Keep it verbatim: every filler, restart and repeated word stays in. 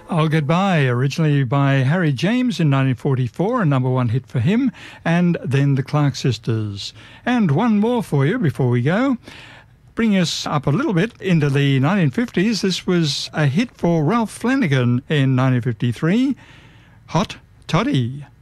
I'll Get By, originally by Harry James in nineteen forty-four, a number one hit for him, and then the Clark Sisters. And one more for you before we go. Bring us up a little bit into the nineteen fifties. This was a hit for Ralph Flanagan in nineteen fifty-three, Hot Toddy.